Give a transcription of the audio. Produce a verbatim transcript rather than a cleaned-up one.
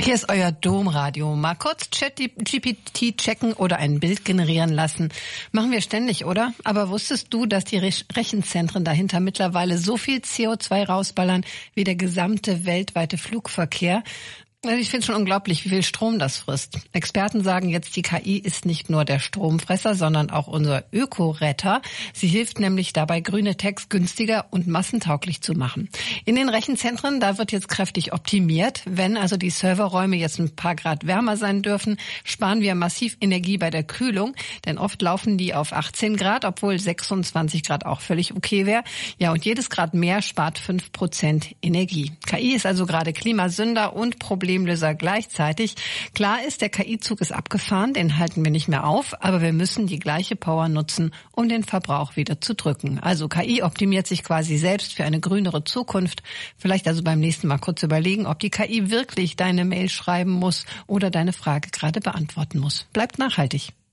Hier ist euer Domradio. Mal kurz Chat-G P T checken oder ein Bild generieren lassen. Machen wir ständig, oder? Aber wusstest du, dass die Rechenzentren dahinter mittlerweile so viel C O zwei rausballern wie der gesamte weltweite Flugverkehr? Ich finde es schon unglaublich, wie viel Strom das frisst. Experten sagen jetzt, die K I ist nicht nur der Stromfresser, sondern auch unser Ökoretter. Sie hilft nämlich dabei, grüne Text günstiger und massentauglich zu machen. In den Rechenzentren, da wird jetzt kräftig optimiert. Wenn also die Serverräume jetzt ein paar Grad wärmer sein dürfen, sparen wir massiv Energie bei der Kühlung. Denn oft laufen die auf achtzehn Grad, obwohl sechsundzwanzig Grad auch völlig okay wäre. Ja, und jedes Grad mehr spart fünf Prozent Energie. K I ist also gerade Klimasünder und Problem Problemlöser gleichzeitig. Klar ist, der K I-Zug ist abgefahren, den halten wir nicht mehr auf, aber wir müssen die gleiche Power nutzen, um den Verbrauch wieder zu drücken. Also K I optimiert sich quasi selbst für eine grünere Zukunft. Vielleicht also beim nächsten Mal kurz überlegen, ob die K I wirklich deine Mail schreiben muss oder deine Frage gerade beantworten muss. Bleibt nachhaltig.